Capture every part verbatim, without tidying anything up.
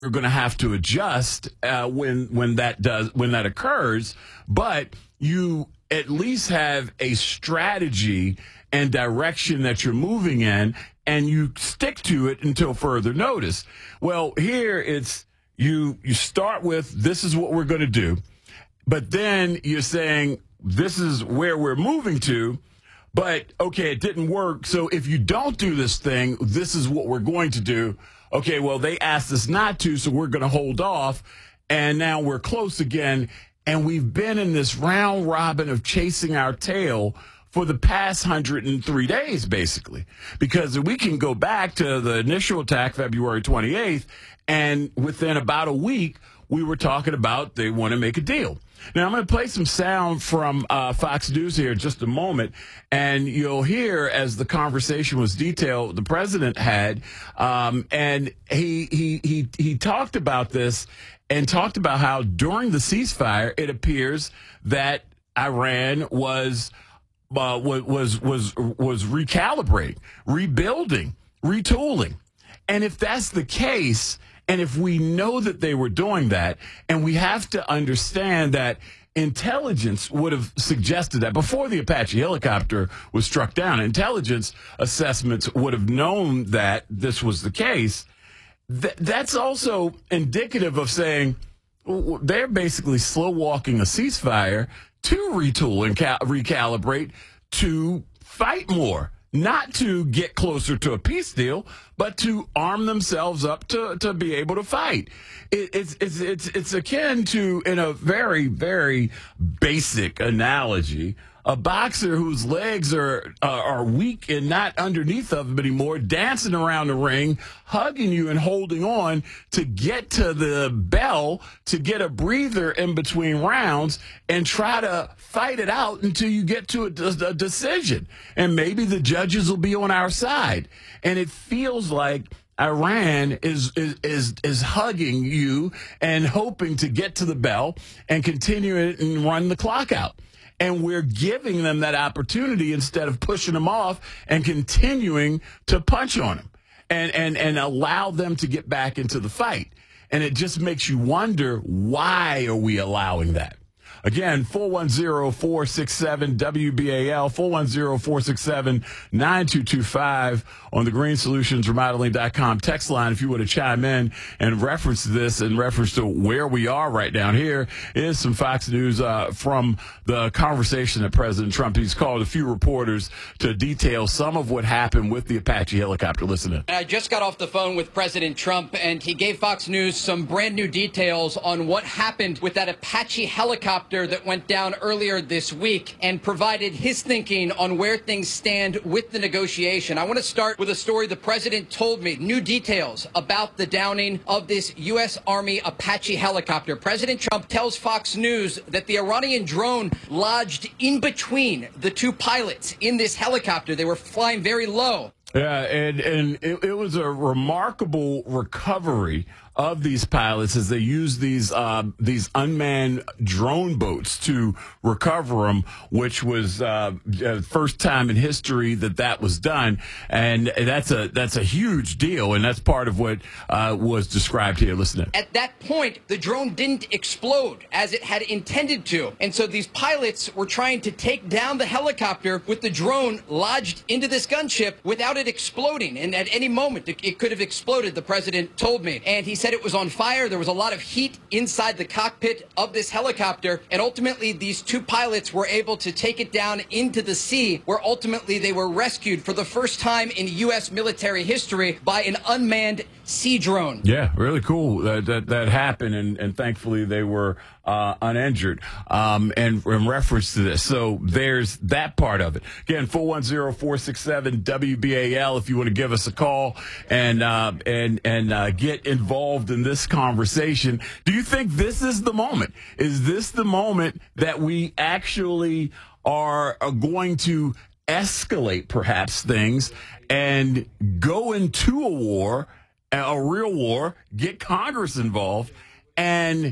you're going to have to adjust uh, when when that does when that occurs, but you at least have a strategy and direction that you're moving in, and you stick to it until further notice. Well, here it's you you start with, this is what we're going to do, but then you're saying this is where we're moving to. But, okay, it didn't work, so if you don't do this thing, this is what we're going to do. Okay, well, they asked us not to, so we're going to hold off, and now we're close again, and we've been in this round robin of chasing our tail for the past one hundred three days, basically, because we can go back to the initial attack, February twenty-eighth, and within about a week, we were talking about they want to make a deal. Now, I'm going to play some sound from uh, Fox News here in just a moment, and you'll hear as the conversation was detailed the president had, um, and he, he he he talked about this and talked about how during the ceasefire it appears that Iran was uh, was was was recalibrating, rebuilding, retooling, and if that's the case. And if we know that they were doing that, and we have to understand that intelligence would have suggested that before the Apache helicopter was struck down, intelligence assessments would have known that this was the case. Th- that's also indicative of saying well, they're basically slow walking a ceasefire to retool and cal- recalibrate to fight more. Not to get closer to a peace deal, but to arm themselves up to, to be able to fight. It, it's, it's, it's, it's akin to, in a very, very basic analogy, a boxer whose legs are uh, are weak and not underneath of him anymore, dancing around the ring, hugging you and holding on to get to the bell, to get a breather in between rounds and try to fight it out until you get to a, a decision. And maybe the judges will be on our side. And it feels like Iran is, is is is hugging you and hoping to get to the bell and continue it and run the clock out. And we're giving them that opportunity instead of pushing them off and continuing to punch on them and, and, and allow them to get back into the fight. And it just makes you wonder, why are we allowing that? Again, four one zero, four six seven, W B A L, four one zero, four six seven, nine two two five on the green solutions remodeling dot com text line. If you want to chime in and reference this in reference to where we are right down here is some Fox News uh, from the conversation that President Trump, he's called a few reporters to detail some of what happened with the Apache helicopter. Listen in. I just got off the phone with President Trump, and he gave Fox News some brand new details on what happened with that Apache helicopter that went down earlier this week, and provided his thinking on where things stand with the negotiation. I want to start with a story the president told me, new details about the downing of this U S. Army Apache helicopter. President Trump tells Fox News that the Iranian drone lodged in between the two pilots in this helicopter. They were flying very low. Yeah, and, and it, it was a remarkable recovery of these pilots as they used these uh, these unmanned drone boats to recover them, which was uh, the first time in history that that was done, and that's a that's a huge deal, and that's part of what uh, was described here. Listen in. At that point, the drone didn't explode as it had intended to, and so these pilots were trying to take down the helicopter with the drone lodged into this gunship without it exploding, and at any moment it, it could have exploded, the president told me, and he said it was on fire. There was a lot of heat inside the cockpit of this helicopter, and ultimately these two pilots were able to take it down into the sea, where ultimately they were rescued for the first time in U S military history by an unmanned sea drone. Yeah, really cool that that, that happened, and, and thankfully they were uh, uninjured. Um, and in reference to this, so there's that part of it. Again, four one zero, four six seven, W B A L if you want to give us a call and uh, and and uh, get involved in this conversation. Do you think this is the moment? Is this the moment that we actually are, are going to escalate perhaps things and go into a war, a real war, get Congress involved, and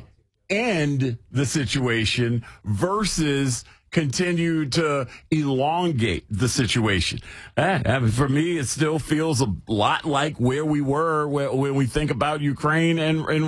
end the situation versus continue to elongate the situation. Eh, I mean, for me, it still feels a lot like where we were when we think about Ukraine and, and